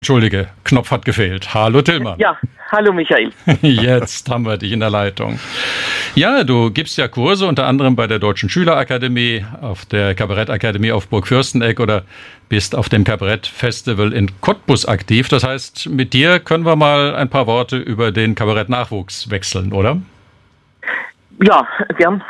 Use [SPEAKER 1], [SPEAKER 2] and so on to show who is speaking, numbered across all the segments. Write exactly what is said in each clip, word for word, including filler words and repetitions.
[SPEAKER 1] Entschuldige, Knopf hat gefehlt. Hallo Tillmann.
[SPEAKER 2] Ja, hallo Michael.
[SPEAKER 1] Jetzt haben wir dich in der Leitung. Ja, du gibst ja Kurse, unter anderem bei der Deutschen Schülerakademie, auf der Kabarettakademie auf Burg Fürsteneck oder bist auf dem Kabarettfestival in Cottbus aktiv. Das heißt, mit dir können wir mal ein paar Worte über den Kabarettnachwuchs wechseln, oder?
[SPEAKER 2] Ja, gern.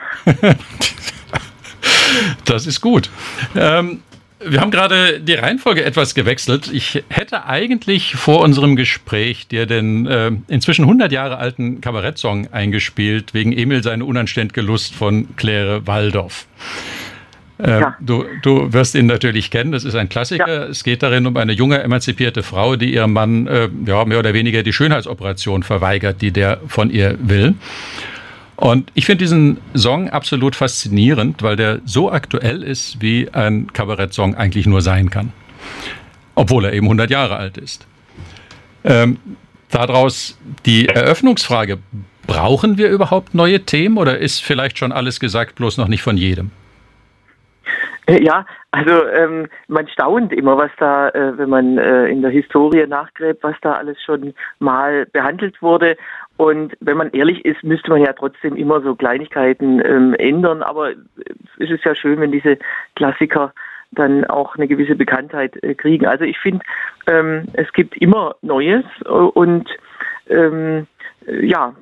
[SPEAKER 1] Das ist gut. Ähm, Wir haben gerade die Reihenfolge etwas gewechselt. Ich hätte eigentlich vor unserem Gespräch dir den äh, inzwischen hundert Jahre alten Kabarettsong eingespielt, wegen Emil seine unanständige Lust von Claire Waldoff. Äh, ja. du, du wirst ihn natürlich kennen, das ist ein Klassiker. Ja. Es geht darin um eine junge, emanzipierte Frau, die ihrem Mann äh, ja, mehr oder weniger die Schönheitsoperation verweigert, die der von ihr will. Und ich finde diesen Song absolut faszinierend, weil der so aktuell ist, wie ein Kabarettsong eigentlich nur sein kann. Obwohl er eben hundert Jahre alt ist. Ähm, daraus die Eröffnungsfrage, brauchen wir überhaupt neue Themen oder ist vielleicht schon alles gesagt, bloß noch nicht von jedem?
[SPEAKER 2] Ja, also ähm, man staunt immer, was da, äh, wenn man äh, in der Historie nachgräbt, was da alles schon mal behandelt wurde. Und wenn man ehrlich ist, müsste man ja trotzdem immer so Kleinigkeiten ähm, ändern. Aber es ist ja schön, wenn diese Klassiker dann auch eine gewisse Bekanntheit äh, kriegen. Also ich finde, ähm, es gibt immer Neues und ähm, ja,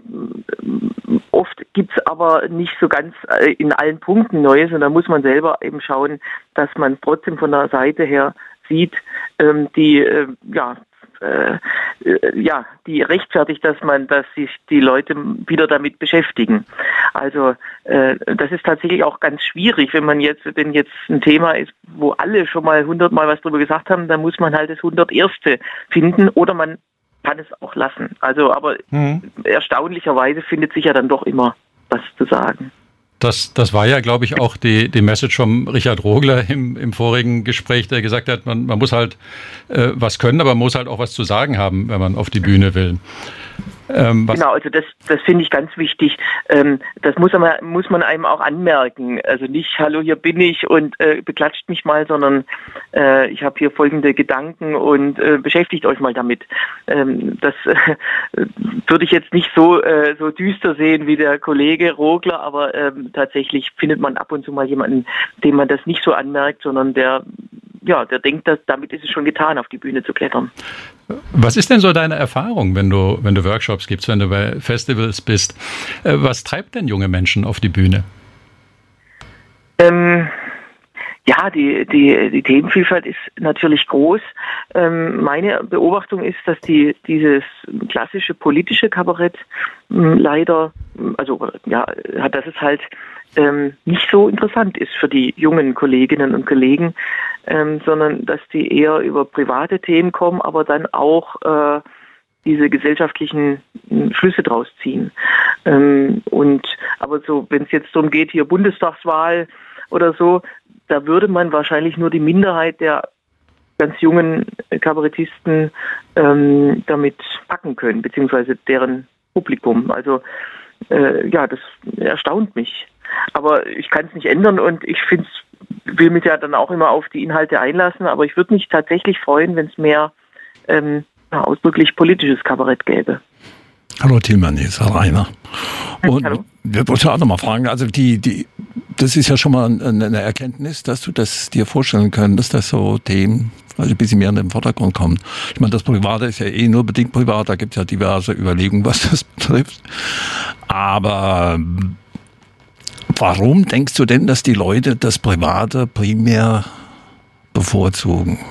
[SPEAKER 2] oft gibt's aber nicht so ganz in allen Punkten Neues und da muss man selber eben schauen, dass man trotzdem von der Seite her sieht, ähm, die äh, ja äh, ja die rechtfertigt, dass man, dass sich die Leute wieder damit beschäftigen. Also äh, das ist tatsächlich auch ganz schwierig, wenn man jetzt, wenn jetzt ein Thema ist, wo alle schon mal hundertmal was drüber gesagt haben, dann muss man halt das hunderterste finden oder man kann es auch lassen. Also, aber mhm. erstaunlicherweise findet sich ja dann doch immer was zu sagen.
[SPEAKER 1] Das, das war ja, glaube ich, auch die, die Message von Richard Rogler im, im vorigen Gespräch, der gesagt hat, man, man muss halt äh, was können, aber man muss halt auch was zu sagen haben, wenn man auf die Bühne will. Ähm,
[SPEAKER 2] genau, also das, das finde ich ganz wichtig. Ähm, das muss man, muss man einem auch anmerken. Also nicht, hallo, hier bin ich und äh, beklatscht mich mal, sondern äh, ich habe hier folgende Gedanken und äh, beschäftigt euch mal damit. Ähm, das äh, würde ich jetzt nicht so, äh, so düster sehen wie der Kollege Rogler, aber ähm, tatsächlich findet man ab und zu mal jemanden, dem man das nicht so anmerkt, sondern der ja, der denkt, dass damit ist es schon getan, auf die Bühne zu klettern.
[SPEAKER 1] Was ist denn so deine Erfahrung, wenn du, wenn du Workshops gibst, wenn du bei Festivals bist? Was treibt denn junge Menschen auf die Bühne?
[SPEAKER 2] Ähm, ja, die, die, die Themenvielfalt ist natürlich groß. Ähm, meine Beobachtung ist, dass die, dieses klassische politische Kabarett mh, leider, also ja, dass es halt ähm, nicht so interessant ist für die jungen Kolleginnen und Kollegen, ähm, sondern dass die eher über private Themen kommen, aber dann auch äh, diese gesellschaftlichen äh, Schlüsse draus ziehen. Ähm, und aber so, wenn es jetzt darum geht, hier Bundestagswahl oder so, da würde man wahrscheinlich nur die Minderheit der ganz jungen Kabarettisten ähm, damit packen können, beziehungsweise deren Publikum. Also äh, ja, das erstaunt mich. Aber ich kann es nicht ändern und ich finde will mich ja dann auch immer auf die Inhalte einlassen, aber ich würde mich tatsächlich freuen, wenn es mehr ähm, ausdrücklich politisches Kabarett gäbe.
[SPEAKER 3] Hallo Tillmann, hier ist Herr Rainer. Und
[SPEAKER 2] Hallo.
[SPEAKER 3] wir wollten auch noch mal fragen, also die, die, das ist ja schon mal eine Erkenntnis, dass du das dir vorstellen könntest, dass so Themen also ein bisschen mehr in den Vordergrund kommen. Ich meine, das Private ist ja eh nur bedingt privat, da gibt es ja diverse Überlegungen, was das betrifft. Aber warum denkst du denn, dass die Leute das Private primär bevorzugen?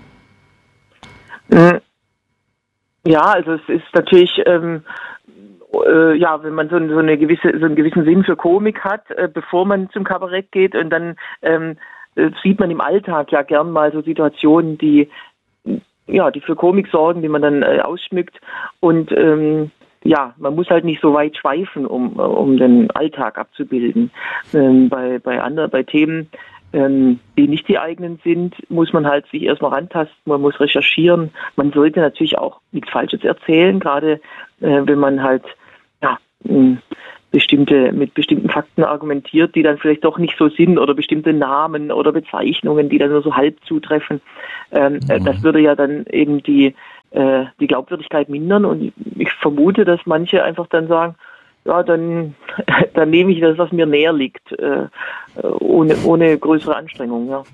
[SPEAKER 2] Ja, also es ist natürlich, ähm, äh, ja, wenn man so, so eine gewisse, so einen gewissen Sinn für Komik hat, äh, bevor man zum Kabarett geht, und dann ähm, sieht man im Alltag ja gern mal so Situationen, die ja, die für Komik sorgen, die man dann äh, ausschmückt und ähm, ja, man muss halt nicht so weit schweifen, um, um den Alltag abzubilden. Ähm, bei, bei anderen, bei Themen, ähm, die nicht die eigenen sind, muss man halt sich erstmal rantasten, man muss recherchieren. Man sollte natürlich auch nichts Falsches erzählen, gerade äh, wenn man halt, ja, mh, bestimmte, mit bestimmten Fakten argumentiert, die dann vielleicht doch nicht so sind, oder bestimmte Namen oder Bezeichnungen, die dann nur so halb zutreffen. Ähm, mhm. Das würde ja dann eben die, äh, die Glaubwürdigkeit mindern. Und ich vermute, dass manche einfach dann sagen, ja, dann, dann nehme ich das, was mir näher liegt, äh, ohne, ohne größere Anstrengung. Ja.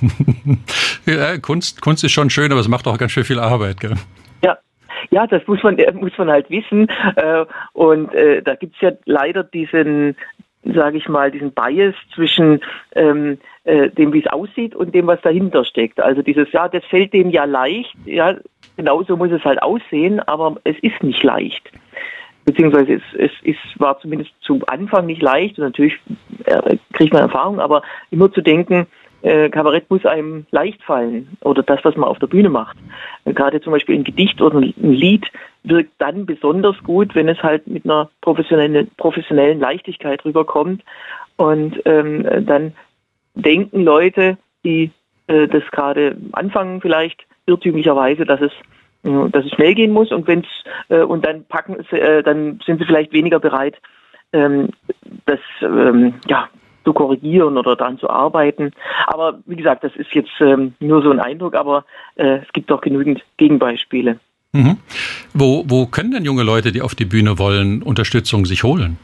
[SPEAKER 1] Ja, Kunst, Kunst ist schon schön, aber es macht auch ganz schön viel Arbeit, gell?
[SPEAKER 2] Ja. Ja, das muss man, muss man halt wissen. Äh, und äh, da gibt's ja leider diesen, sage ich mal, diesen Bias zwischen ähm, äh, dem, wie es aussieht und dem, was dahinter steckt. Also dieses, ja, das fällt dem ja leicht, ja, genauso muss es halt aussehen, aber es ist nicht leicht. Beziehungsweise es, es, es war zumindest zu Anfang nicht leicht und natürlich äh, kriegt man Erfahrung, aber immer zu denken, äh, Kabarett muss einem leicht fallen oder das, was man auf der Bühne macht. Äh, gerade zum Beispiel ein Gedicht oder ein Lied wirkt dann besonders gut, wenn es halt mit einer professionellen, professionellen Leichtigkeit rüberkommt und ähm, dann denken Leute, die äh, das gerade anfangen vielleicht irrtümlicherweise, dass es dass es schnell gehen muss und wenn's äh, und dann packen sie, äh, dann sind sie vielleicht weniger bereit, ähm, das ähm, ja zu korrigieren oder daran zu arbeiten. Aber wie gesagt, das ist jetzt ähm, nur so ein Eindruck, aber äh, es gibt auch genügend Gegenbeispiele.
[SPEAKER 1] Mhm. Wo, wo können denn junge Leute, die auf die Bühne wollen, Unterstützung sich holen?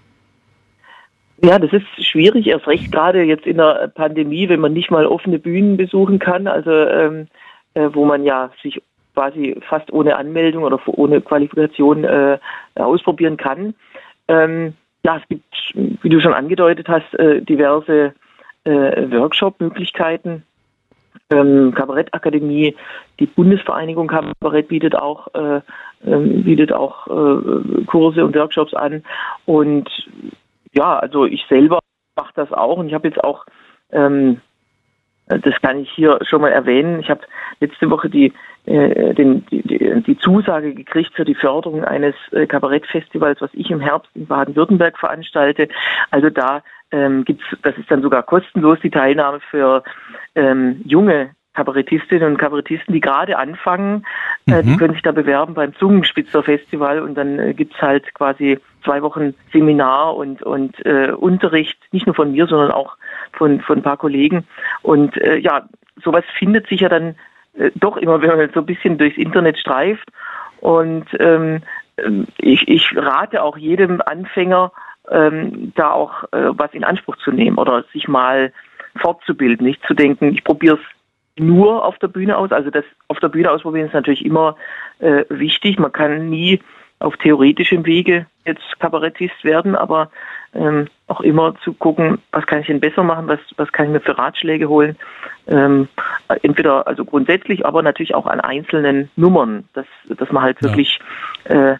[SPEAKER 2] Ja, das ist schwierig, erst recht gerade jetzt in der Pandemie, wenn man nicht mal offene Bühnen besuchen kann, also ähm, äh, wo man ja sich quasi fast ohne Anmeldung oder ohne Qualifikation äh, ausprobieren kann. Ähm, ja, es gibt, wie du schon angedeutet hast, äh, diverse äh, Workshop-Möglichkeiten. Ähm, Kabarettakademie, die Bundesvereinigung Kabarett bietet auch, äh, äh, bietet auch äh, Kurse und Workshops an. Und ja, also ich selber mache das auch und ich habe jetzt auch ähm, das kann ich hier schon mal erwähnen. Ich habe letzte Woche die, äh, den, die, die Zusage gekriegt für die Förderung eines äh, Kabarettfestivals, was ich im Herbst in Baden-Württemberg veranstalte. Also da ähm, gibt's, das ist dann sogar kostenlos die Teilnahme für ähm, junge Kabarettistinnen und Kabarettisten, die gerade anfangen. Äh, mhm. Die können sich da bewerben beim Zungenspitzer Festival und dann äh, gibt's halt quasi zwei Wochen Seminar und, und äh, Unterricht, nicht nur von mir, sondern auch von, von ein paar Kollegen. Und äh, ja, sowas findet sich ja dann äh, doch immer, wenn man so ein bisschen durchs Internet streift. Und ähm, ich, ich rate auch jedem Anfänger, ähm, da auch äh, was in Anspruch zu nehmen oder sich mal fortzubilden, nicht zu denken, ich probiere es nur auf der Bühne aus. Also das auf der Bühne ausprobieren ist natürlich immer äh, wichtig. Man kann nie auf theoretischem Wege jetzt Kabarettist werden, aber ähm, auch immer zu gucken, was kann ich denn besser machen, was, was kann ich mir für Ratschläge holen. Ähm, entweder also grundsätzlich, aber natürlich auch an einzelnen Nummern, dass, dass man halt ja. wirklich äh,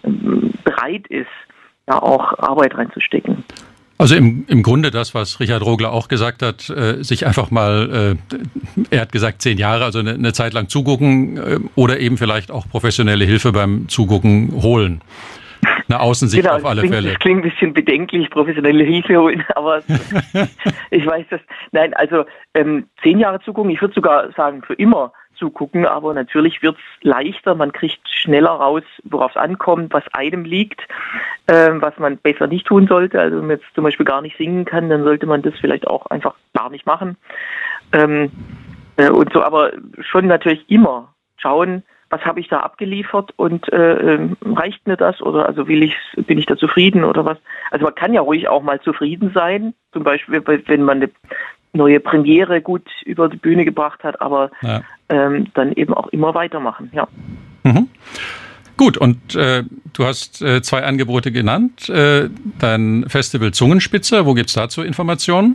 [SPEAKER 2] bereit ist, da auch Arbeit reinzustecken.
[SPEAKER 1] Also im, im Grunde das, was Richard Rogler auch gesagt hat, äh, sich einfach mal, äh, er hat gesagt zehn Jahre, also eine, eine Zeit lang zugucken äh, oder eben vielleicht auch professionelle Hilfe beim Zugucken holen. Eine Außensicht genau, auf alle
[SPEAKER 2] klingt,
[SPEAKER 1] Fälle.
[SPEAKER 2] Das klingt ein bisschen bedenklich, professionelle Hilfe holen, aber ich weiß das. Nein, also ähm, zehn Jahre zugucken, ich würde sogar sagen für immer zugucken, aber natürlich wird es leichter, man kriegt schneller raus, worauf es ankommt, was einem liegt, äh, was man besser nicht tun sollte. Also wenn man jetzt zum Beispiel gar nicht singen kann, dann sollte man das vielleicht auch einfach gar nicht machen. Ähm, äh, und so, aber schon natürlich immer schauen, was habe ich da abgeliefert und äh, reicht mir das oder also will ich, bin ich da zufrieden oder was? Also man kann ja ruhig auch mal zufrieden sein, zum Beispiel wenn man eine neue Premiere gut über die Bühne gebracht hat, aber ja. ähm, dann eben auch immer weitermachen, ja.
[SPEAKER 1] Mhm. Gut, und äh, du hast äh, zwei Angebote genannt. Äh, dein Festival Zungenspitzer, wo gibt es dazu Informationen?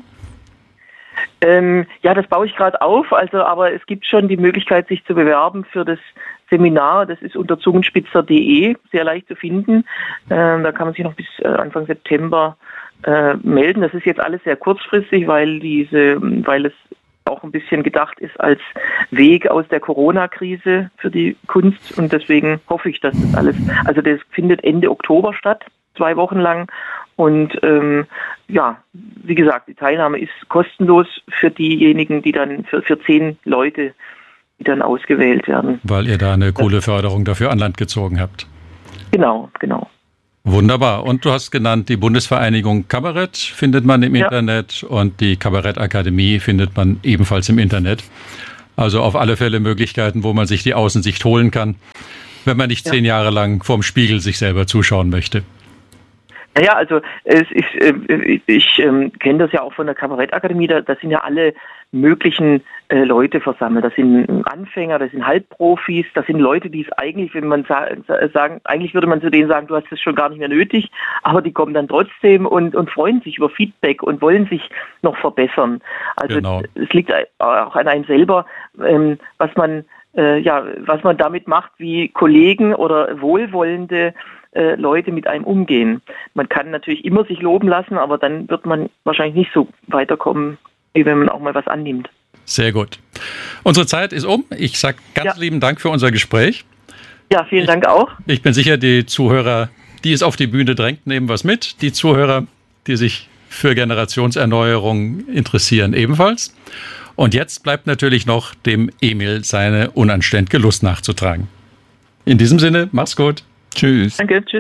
[SPEAKER 2] Ähm, ja, das baue ich gerade auf, also aber es gibt schon die Möglichkeit, sich zu bewerben für das Seminar. Das ist unter zungenspitzer punkt de, sehr leicht zu finden. Ähm, da kann man sich noch bis äh, Anfang September äh, melden. Das ist jetzt alles sehr kurzfristig, weil diese, weil es auch ein bisschen gedacht ist als Weg aus der Corona-Krise für die Kunst und deswegen hoffe ich, dass das alles, also das findet Ende Oktober statt, zwei Wochen lang und ähm, ja, wie gesagt, die Teilnahme ist kostenlos für diejenigen, die dann, für, für zehn Leute, die dann ausgewählt werden.
[SPEAKER 1] Weil ihr da eine coole Förderung dafür an Land gezogen habt.
[SPEAKER 2] Genau, genau.
[SPEAKER 1] Wunderbar. Und du hast genannt, die Bundesvereinigung Kabarett findet man im
[SPEAKER 2] ja.
[SPEAKER 1] Internet und die Kabarettakademie findet man ebenfalls im Internet. Also auf alle Fälle Möglichkeiten, wo man sich die Außensicht holen kann, wenn man nicht ja. zehn Jahre lang vorm Spiegel sich selber zuschauen möchte.
[SPEAKER 2] Naja, also es ist, äh, ich äh, kenne das ja auch von der Kabarettakademie, da, da sind ja alle möglichen äh, Leute versammelt. Das sind Anfänger, das sind Halbprofis, das sind Leute, die es eigentlich, wenn man sa- sagen, eigentlich würde man zu denen sagen, du hast es schon gar nicht mehr nötig, aber die kommen dann trotzdem und, und freuen sich über Feedback und wollen sich noch verbessern. Also genau. Es liegt auch an einem selber, ähm, was man äh, ja, was man damit macht, wie Kollegen oder wohlwollende Leute mit einem umgehen. Man kann natürlich immer sich loben lassen, aber dann wird man wahrscheinlich nicht so weiterkommen, wie wenn man auch mal was annimmt.
[SPEAKER 1] Sehr gut. Unsere Zeit ist um. Ich sage ganz ja. lieben Dank für unser Gespräch.
[SPEAKER 2] Ja, vielen
[SPEAKER 1] ich,
[SPEAKER 2] Dank auch.
[SPEAKER 1] Ich bin sicher, die Zuhörer, die es auf die Bühne drängt, nehmen was mit. Die Zuhörer, die sich für Generationserneuerung interessieren, ebenfalls. Und jetzt bleibt natürlich noch dem Emil seine unanständige Lust nachzutragen. In diesem Sinne, mach's gut.
[SPEAKER 3] Tschüss.
[SPEAKER 2] Danke, tschüss.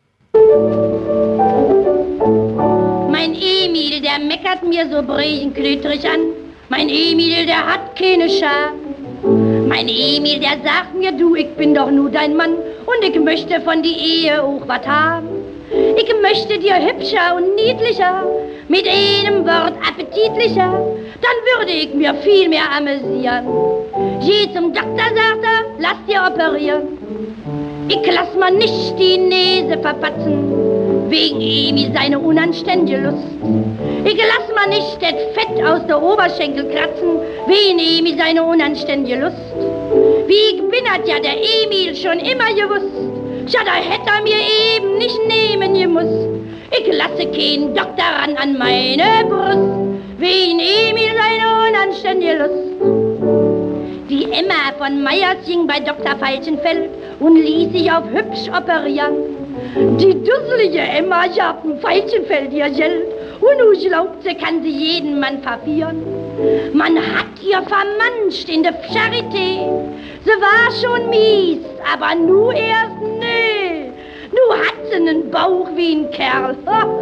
[SPEAKER 4] Mein Emil, der meckert mir so bregenklötrig an. Mein Emil, der hat keine Schar. Mein Emil, der sagt mir, du, ich bin doch nur dein Mann und ich möchte von die Ehe auch was haben. Ich möchte dir hübscher und niedlicher, mit einem Wort appetitlicher, dann würde ich mir viel mehr amüsieren. Geh zum Doktor, sagt er, lass dir operieren. Ich lass mal nicht die Nase verpatzen, wegen Emil seine unanständige Lust. Ich lass mal nicht das Fett aus der Oberschenkel kratzen, wegen Emil seine unanständige Lust. Wie ich bin, hat ja der Emil schon immer gewusst, ja, da hätte er mir eben nicht nehmen gemusst. Ich lasse keinen Doktor ran an meine Brust, wegen Emil seine unanständige Lust. Die Emma von Meyers ging bei Doktor Falschenfeld und ließ sich auf hübsch operieren. Die dusselige Emma gab dem Falschenfeld ihr Geld und nun glaubt sie, kann sie jeden Mann verführen. Man hat ihr vermanscht in der Charité. Sie war schon mies, aber nu erst nö. Nu hat sie einen Bauch wie ein Kerl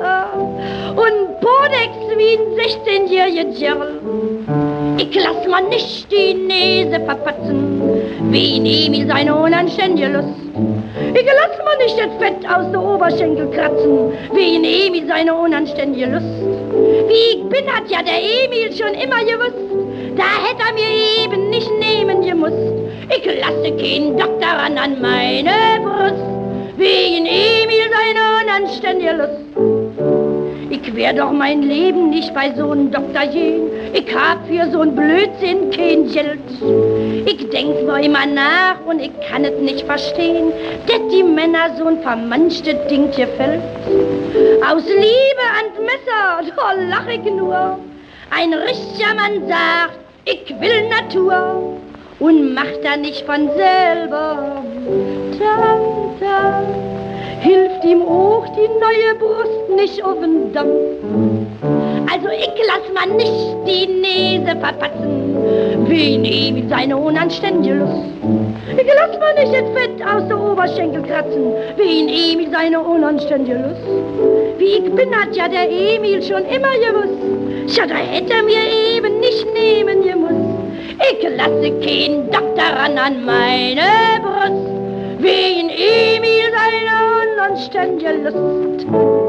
[SPEAKER 4] und Podex wie ein sechzehnjähriger Girl. Ich lass mal nicht die Nase verpatzen, wie Emil seine unanständige Lust. Ich lass mal nicht das Fett aus der Oberschenkel kratzen, wie Emil seine unanständige Lust. Wie ich bin, hat ja der Emil schon immer gewusst, da hätte er mir eben nicht nehmen gemusst. Ich lasse keinen Doktor ran an meine Brust, wegen Emil seine unanständige Lust. Ich wär doch mein Leben nicht bei so einem Doktor gehen. Ich hab für so'n Blödsinn kein Geld. Ich denk nur immer nach und ich kann es nicht verstehen, dass die Männer so'n vermanschtes Ding gefällt. Aus Liebe ans Messer, da lach ich nur. Ein richtiger Mann sagt, ich will Natur und macht er nicht von selber. Tanta, hilft ihm auch die neue Brust nicht auf den Damm. Also ich lass mal nicht die Nase verpatzen, wen ihm seine unanständige Lust. Ich lass mal nicht das Fett aus der Oberschenkel kratzen, wen ihm seine unanständige Lust. Wie ich bin, hat ja der Emil schon immer gewusst, ja, da hätte er mir eben nicht nehmen gemusst. Ich lasse keinen Doktor ran an meine Brust, wegen Emil seine unanständige Lust.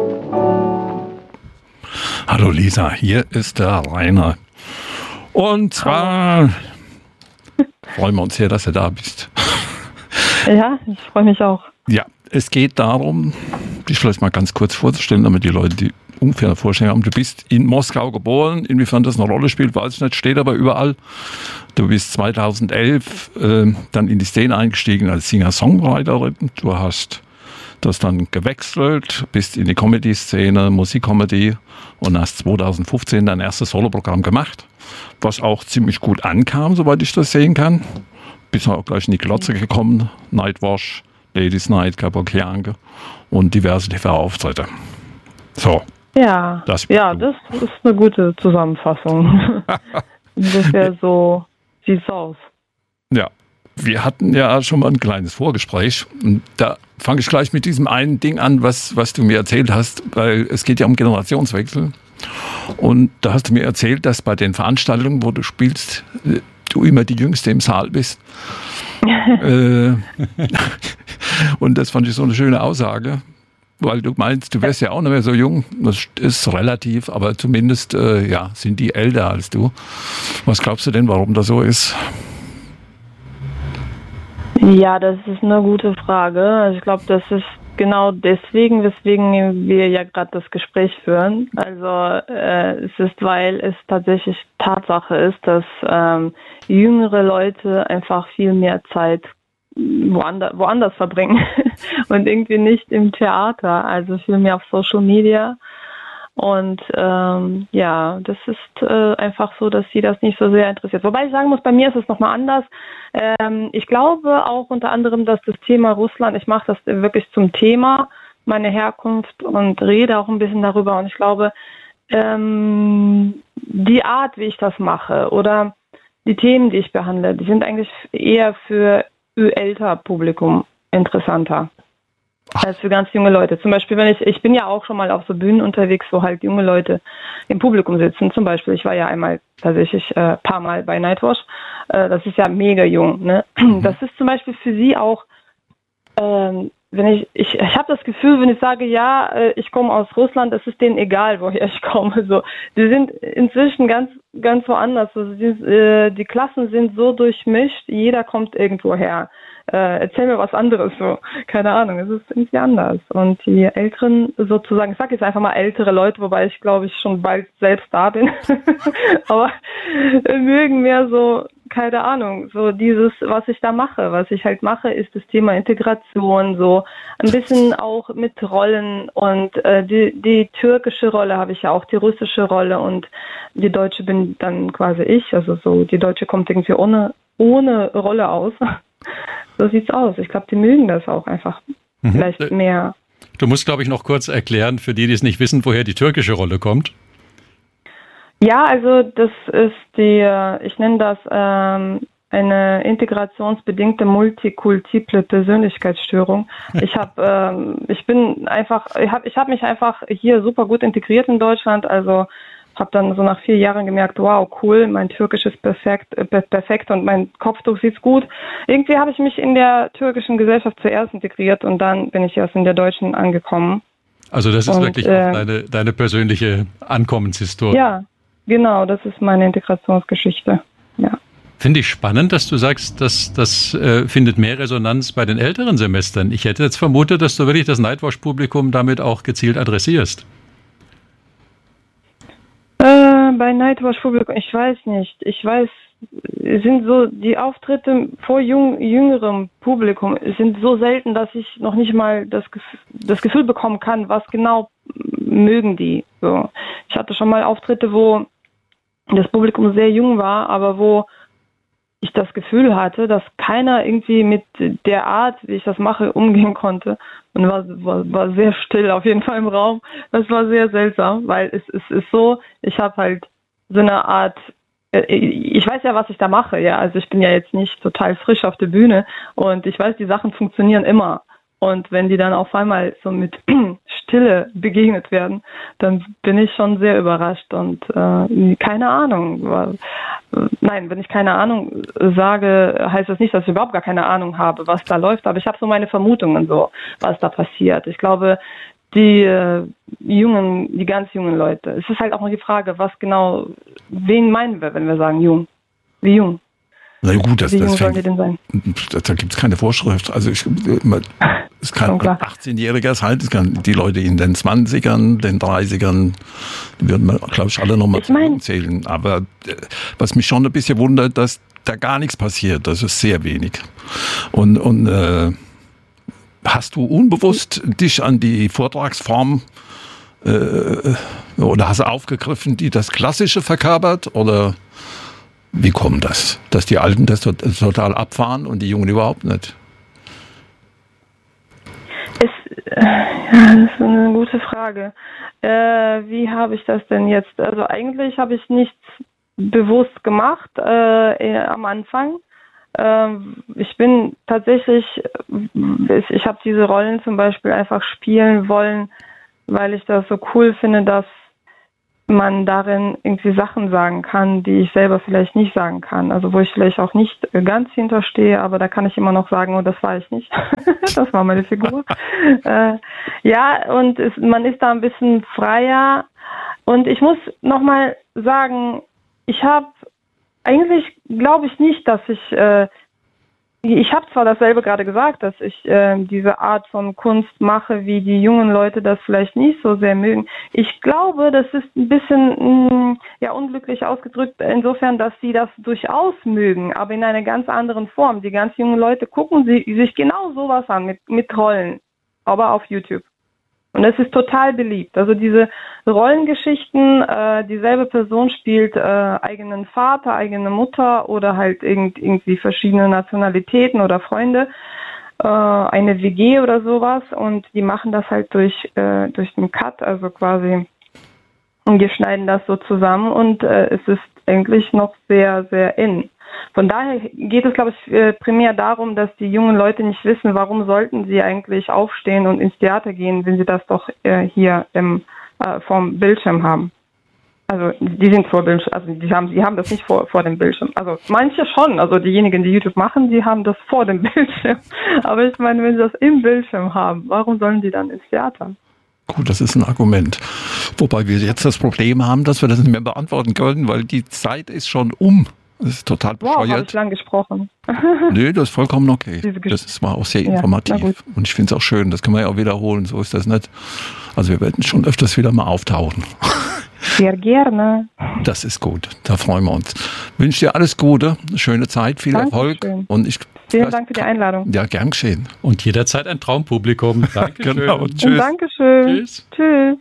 [SPEAKER 3] Hallo Lisa, hier ist der Rainer. Und zwar freuen wir uns sehr, dass du da bist.
[SPEAKER 5] Ja, ich freue mich auch.
[SPEAKER 3] Ja, es geht darum, dich vielleicht mal ganz kurz vorzustellen, damit die Leute die ungefähr eine Vorstellung haben. Du bist in Moskau geboren, inwiefern das eine Rolle spielt, weiß ich nicht, steht aber überall. Du bist zweitausendelf äh, dann in die Szene eingestiegen als Singer-Songwriterin. Du hast das dann gewechselt, bist in die Comedy-Szene, Musikcomedy und hast zweitausendfünfzehn dein erstes Soloprogramm gemacht, was auch ziemlich gut ankam, soweit ich das sehen kann. Bist auch gleich in die Glotze gekommen, Nightwash, Ladies Night, Capochiange und diverse T V-Auftritte. So.
[SPEAKER 5] Ja, das, ja, das ist eine gute Zusammenfassung. Ungefähr so sieht's aus.
[SPEAKER 3] Ja, wir hatten ja schon mal ein kleines Vorgespräch und da fange ich gleich mit diesem einen Ding an, was, was du mir erzählt hast, weil es geht ja um Generationswechsel und da hast du mir erzählt, dass bei den Veranstaltungen, wo du spielst, du immer die Jüngste im Saal bist. äh, und das fand ich so eine schöne Aussage, weil du meinst, du wärst ja auch nicht mehr so jung. Das ist relativ, aber zumindest äh, ja, sind die älter als du. Was glaubst du denn, warum das so ist?
[SPEAKER 5] Ja, das ist eine gute Frage. Also ich glaube, das ist genau deswegen, weswegen wir ja gerade das Gespräch führen. Also äh, es ist, weil es tatsächlich Tatsache ist, dass ähm, jüngere Leute einfach viel mehr Zeit woanders, woanders verbringen und irgendwie nicht im Theater, also viel mehr auf Social Media. Und ähm, ja, das ist äh, einfach so, dass sie das nicht so sehr interessiert. Wobei ich sagen muss, bei mir ist es nochmal anders. Ähm, ich glaube auch unter anderem, dass das Thema Russland, ich mache das wirklich zum Thema, meine Herkunft, und rede auch ein bisschen darüber. Und ich glaube, ähm, die Art, wie ich das mache oder die Themen, die ich behandle, die sind eigentlich eher für älter Publikum interessanter als für ganz junge Leute. Zum Beispiel, wenn ich, ich bin ja auch schon mal auf so Bühnen unterwegs, wo halt junge Leute im Publikum sitzen. Zum Beispiel, ich war ja einmal tatsächlich ein äh, paar Mal bei Nightwash. Äh, das ist ja mega jung. Ne? Das ist zum Beispiel für sie auch, ähm, wenn ich, ich, ich habe das Gefühl, wenn ich sage, ja, äh, ich komme aus Russland, das ist denen egal, woher ich komme. So, die sind inzwischen ganz, ganz woanders. Also die, äh, die Klassen sind so durchmischt, jeder kommt irgendwo her. Äh, erzähl mir was anderes, so, keine Ahnung, es ist irgendwie anders. Und die Älteren sozusagen, ich sage jetzt einfach mal ältere Leute, wobei ich glaube ich schon bald selbst da bin, aber mögen mehr so, keine Ahnung, so dieses, was ich da mache, was ich halt mache, ist das Thema Integration, so ein bisschen auch mit Rollen, und äh, die, die türkische Rolle habe ich ja auch, die russische Rolle, und die deutsche bin dann quasi ich, also so, die deutsche kommt irgendwie ohne, ohne Rolle aus. So sieht's aus. Ich glaube, die mögen das auch einfach mhm. vielleicht mehr.
[SPEAKER 1] Du musst, glaube ich, noch kurz erklären, für die, die es nicht wissen, woher die türkische Rolle kommt.
[SPEAKER 5] Ja, also das ist die, ich nenne das ähm, eine integrationsbedingte multikultiple Persönlichkeitsstörung. Ich habe, ähm, ich bin einfach, ich habe, ich habe mich einfach hier super gut integriert in Deutschland. Also habe dann so nach vier Jahren gemerkt, wow, cool, mein Türkisch ist perfekt, äh, perfekt und mein Kopftuch sieht gut. Irgendwie habe ich mich in der türkischen Gesellschaft zuerst integriert und dann bin ich erst in der deutschen angekommen.
[SPEAKER 1] Also das ist
[SPEAKER 5] und,
[SPEAKER 1] wirklich
[SPEAKER 5] äh,
[SPEAKER 1] auch deine, deine persönliche Ankommenshistorie.
[SPEAKER 5] Ja, genau, das ist meine Integrationsgeschichte, ja.
[SPEAKER 1] Finde ich spannend, dass du sagst, dass das äh, findet mehr Resonanz bei den älteren Semestern. Ich hätte jetzt vermutet, dass du wirklich das Nightwash-Publikum damit auch gezielt adressierst.
[SPEAKER 5] Äh, bei Nightwash Publikum, ich weiß nicht. Ich weiß, sind so die Auftritte vor jung, jüngerem Publikum sind so selten, dass ich noch nicht mal das, das Gefühl bekommen kann, was genau mögen die. So. Ich hatte schon mal Auftritte, wo das Publikum sehr jung war, aber wo ich das Gefühl hatte, dass keiner irgendwie mit der Art, wie ich das mache, umgehen konnte. Und war, war, war sehr still auf jeden Fall im Raum. Das war sehr seltsam, weil es, es ist so, ich habe halt so eine Art, ich weiß ja, was ich da mache, ja. Also ich bin ja jetzt nicht total frisch auf der Bühne und ich weiß, die Sachen funktionieren immer. Und wenn die dann auf einmal so mit Stille begegnet werden, dann bin ich schon sehr überrascht und äh, keine Ahnung. Weil, nein, wenn ich keine Ahnung sage, heißt das nicht, dass ich überhaupt gar keine Ahnung habe, was da läuft. Aber ich habe so meine Vermutungen, so was da passiert. Ich glaube, die äh, jungen, die ganz jungen Leute. Es ist halt auch noch die Frage, was genau, wen meinen wir, wenn wir sagen jung? Wie jung?
[SPEAKER 3] Na gut, das,
[SPEAKER 5] Wie
[SPEAKER 3] das
[SPEAKER 5] jung sollen
[SPEAKER 3] fängt,
[SPEAKER 5] die denn sein?
[SPEAKER 3] das, da gibt es keine Vorschrift. Also ich, es kann ein achtzehnjähriger sein, es kann die Leute in den zwanzigern, den dreißigern, die würden wir, glaube ich, alle nochmal zählen. Aber äh, was mich schon ein bisschen wundert, dass da gar nichts passiert. Das ist sehr wenig. Und, und äh, hast du unbewusst dich an die Vortragsform äh, oder hast du aufgegriffen, die das Klassische verkörpert? Oder wie kommt das, dass die Alten das total abfahren und die Jungen überhaupt nicht?
[SPEAKER 5] Es, äh, ja, das ist eine gute Frage. Äh, wie habe ich das denn jetzt? Also eigentlich habe ich nichts bewusst gemacht äh, am Anfang. Äh, ich bin tatsächlich, ich habe diese Rollen zum Beispiel einfach spielen wollen, weil ich das so cool finde, dass man darin irgendwie Sachen sagen kann, die ich selber vielleicht nicht sagen kann. Also wo ich vielleicht auch nicht ganz hinterstehe, aber da kann ich immer noch sagen, oh, das war ich nicht. Das war meine Figur. äh, ja, und es, man ist da ein bisschen freier. Und ich muss nochmal sagen, ich habe eigentlich, glaube ich nicht, dass ich, äh, ich habe zwar dasselbe gerade gesagt, dass ich äh, diese Art von Kunst mache, wie die jungen Leute das vielleicht nicht so sehr mögen. Ich glaube, das ist ein bisschen mh, ja unglücklich ausgedrückt, insofern, dass sie das durchaus mögen, aber in einer ganz anderen Form. Die ganz jungen Leute gucken sie, sich genau sowas an, mit, mit Trollen, aber auf YouTube. Und es ist total beliebt. Also diese Rollengeschichten, äh, dieselbe Person spielt äh, eigenen Vater, eigene Mutter oder halt irgend, irgendwie verschiedene Nationalitäten oder Freunde, äh, eine W G oder sowas. Und die machen das halt durch, äh, durch den Cut, also quasi, und wir schneiden das so zusammen und äh, es ist eigentlich noch sehr, sehr in. Von daher geht es, glaube ich, primär darum, dass die jungen Leute nicht wissen, warum sollten sie eigentlich aufstehen und ins Theater gehen, wenn sie das doch äh, hier im, äh, vorm Bildschirm haben. Also die sind vor Bildschirm, also die haben, die haben das nicht vor, vor dem Bildschirm. Also manche schon, also diejenigen, die YouTube machen, die haben das vor dem Bildschirm. Aber ich meine, wenn sie das im Bildschirm haben, warum sollen die dann ins Theater?
[SPEAKER 3] Gut, das ist ein Argument. Wobei wir jetzt das Problem haben, dass wir das nicht mehr beantworten können, weil die Zeit ist schon um. Das ist total bescheuert.
[SPEAKER 5] Wow, habe ich lang gesprochen.
[SPEAKER 3] Nö, das ist vollkommen okay. Das war auch sehr informativ. Ja, und ich finde es auch schön, das kann man ja auch wiederholen, so ist das nicht. Also wir werden schon öfters wieder mal auftauchen.
[SPEAKER 5] Sehr gerne.
[SPEAKER 3] Das ist gut, da freuen wir uns. Ich wünsche dir alles Gute, eine schöne Zeit, viel Erfolg. Und ich,
[SPEAKER 5] Vielen Dank für die Einladung.
[SPEAKER 3] Ja, gern geschehen.
[SPEAKER 1] Und jederzeit ein Traumpublikum. Dankeschön.
[SPEAKER 3] Genau, tschüss.
[SPEAKER 5] Und Dankeschön. Tschüss. Tschüss.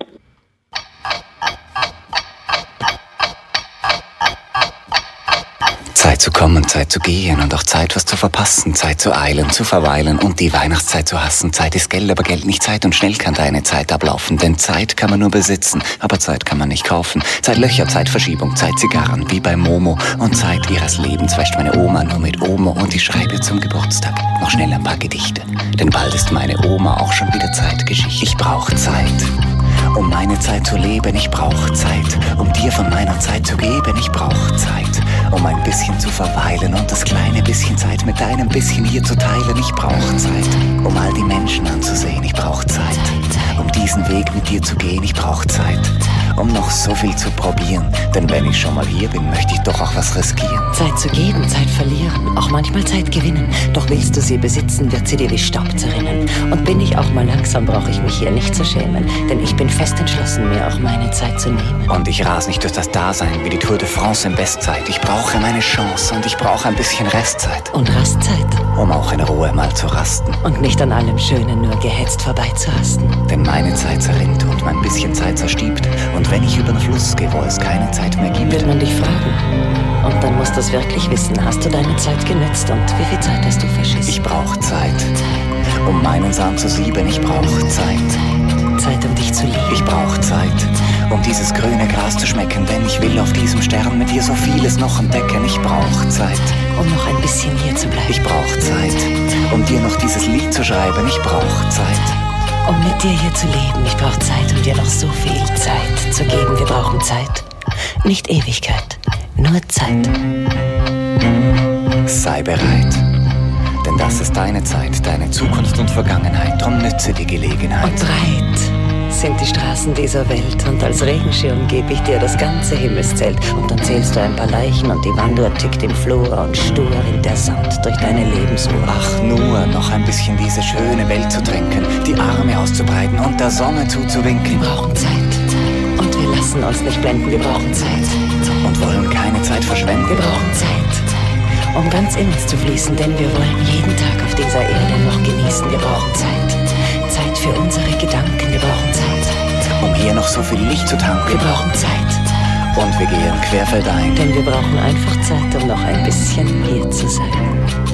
[SPEAKER 6] Zeit zu kommen, Zeit zu gehen und auch Zeit, was zu verpassen, Zeit zu eilen, zu verweilen und die Weihnachtszeit zu hassen. Zeit ist Geld, aber Geld nicht Zeit und schnell kann deine Zeit ablaufen, denn Zeit kann man nur besitzen, aber Zeit kann man nicht kaufen. Zeitlöcher, Zeitverschiebung, Zeit Zigarren, wie bei Momo und Zeit ihres Lebens wäscht meine Oma nur mit Omo und ich schreibe zum Geburtstag noch schnell ein paar Gedichte, denn bald ist meine Oma auch schon wieder Zeitgeschichte. Ich brauch Zeit, um meine Zeit zu leben, ich brauch Zeit, um dir von meiner Zeit zu geben, ich brauch Zeit, um ein bisschen zu verweilen und das kleine bisschen Zeit mit deinem bisschen hier zu teilen. Ich brauch Zeit, um all die Menschen anzusehen. Ich brauch Zeit, um diesen Weg mit dir zu gehen. Ich brauch Zeit, um noch so viel zu probieren. Denn wenn ich schon mal hier bin, möchte ich doch auch was riskieren.
[SPEAKER 7] Zeit zu geben, Zeit verlieren, auch manchmal Zeit gewinnen. Doch willst du sie besitzen, wird sie dir wie Staub zerrinnen. Und bin ich auch mal langsam, brauche ich mich hier nicht zu schämen. Denn ich bin fest entschlossen, mir auch meine Zeit zu nehmen.
[SPEAKER 6] Und ich ras nicht durch das Dasein wie die Tour de France in Bestzeit. Ich brauche meine Chance und ich brauche ein bisschen Restzeit.
[SPEAKER 7] Und Rastzeit.
[SPEAKER 6] Um auch in Ruhe mal zu rasten.
[SPEAKER 7] Und nicht an allem Schönen nur gehetzt vorbeizuhasten.
[SPEAKER 6] Denn meine Zeit zerrinnt und mein bisschen Zeit zerstiebt. Und wenn ich über den Fluss gehe, wo es keine Zeit mehr gibt,
[SPEAKER 7] wird man dich fragen. Und dann musst du es wirklich wissen. Hast du deine Zeit genützt und wie viel Zeit hast du verschissen?
[SPEAKER 6] Ich brauch Zeit, um meinen Samen zu sieben. Ich brauch Zeit.
[SPEAKER 7] Zeit, um dich zu lieben.
[SPEAKER 6] Ich brauch Zeit, um dieses grüne Gras zu schmecken. Denn ich will auf diesem Stern mit dir so vieles noch entdecken. Ich brauch Zeit,
[SPEAKER 7] um noch ein bisschen hier zu bleiben.
[SPEAKER 6] Ich brauch Zeit, um dir noch dieses Lied zu schreiben. Ich brauch Zeit,
[SPEAKER 7] um mit dir hier zu leben. Ich brauch Zeit, um dir noch so viel Zeit zu geben. Wir brauchen Zeit, nicht Ewigkeit, nur Zeit.
[SPEAKER 6] Sei bereit, denn das ist deine Zeit, deine Zukunft und Vergangenheit. Drum nütze die Gelegenheit.
[SPEAKER 7] Und breit sind die Straßen dieser Welt und als Regenschirm gebe ich dir das ganze Himmelszelt. Und dann zählst du ein paar Leichen und die Wanduhr tickt im Flur und stur rinnt der Sand durch deine Lebensuhr.
[SPEAKER 6] Ach, nur noch ein bisschen diese schöne Welt zu trinken, die Arme auszubreiten und der Sonne zuzuwinken.
[SPEAKER 7] Wir brauchen Zeit und wir lassen uns nicht blenden. Wir brauchen Zeit
[SPEAKER 6] und wollen keine Zeit verschwenden.
[SPEAKER 7] Wir brauchen Zeit, um ganz in uns zu fließen, denn wir wollen jeden Tag auf dieser Erde noch genießen. Wir brauchen Zeit, Zeit für unsere Gedanken. Wir brauchen Zeit,
[SPEAKER 6] um hier noch so viel Licht zu tanken.
[SPEAKER 7] Wir brauchen Zeit
[SPEAKER 6] und wir gehen querfeldein,
[SPEAKER 7] denn wir brauchen einfach Zeit, um noch ein bisschen hier zu sein.